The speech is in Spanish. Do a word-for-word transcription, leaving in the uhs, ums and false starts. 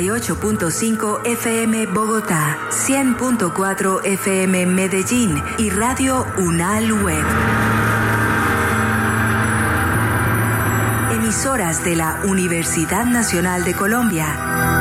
y ocho punto cinco F M Bogotá, cien punto cuatro F M Medellín y Radio Unal Web. Emisoras de la Universidad Nacional de Colombia.